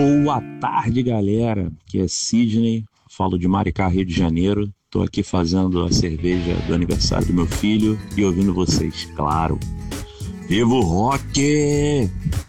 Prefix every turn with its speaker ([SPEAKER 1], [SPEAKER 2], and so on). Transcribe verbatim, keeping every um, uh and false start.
[SPEAKER 1] Boa tarde, galera. Aqui é Sidney, falo de Maricá, Rio de Janeiro. Tô aqui fazendo a cerveja do aniversário do meu filho e ouvindo vocês, claro. Viva o rock!